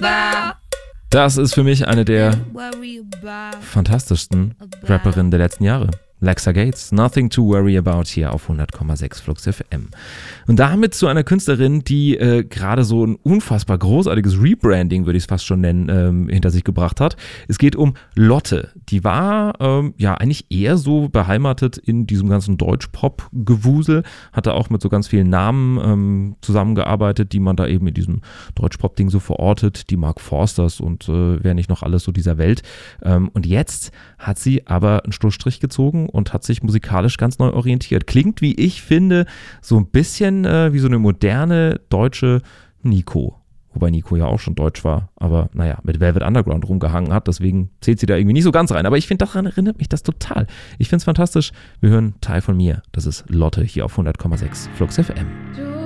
Das ist für mich eine der fantastischsten Rapperinnen der letzten Jahre. Lexa Gates, Nothing to Worry About hier auf 100,6 Flux FM. Und damit zu einer Künstlerin, die gerade so ein unfassbar großartiges Rebranding, würde ich es fast schon nennen, hinter sich gebracht hat. Es geht um Lotte. Die war eigentlich eher so beheimatet in diesem ganzen Deutsch-Pop-Gewusel, hatte auch mit so ganz vielen Namen zusammengearbeitet, die man da eben in diesem Deutsch-Pop-Ding so verortet, die Mark Forsters und wer nicht noch alles so dieser Welt. Und jetzt hat sie aber einen Schlussstrich gezogen und hat sich musikalisch ganz neu orientiert. Klingt, wie ich finde, so ein bisschen wie so eine moderne deutsche Nico. Wobei Nico ja auch schon deutsch war, aber naja, mit Velvet Underground rumgehangen hat, deswegen zählt sie da irgendwie nicht so ganz rein. Aber ich finde, daran erinnert mich das total. Ich finde es fantastisch. Wir hören Teil von mir. Das ist Lotte hier auf 100,6 Flux FM.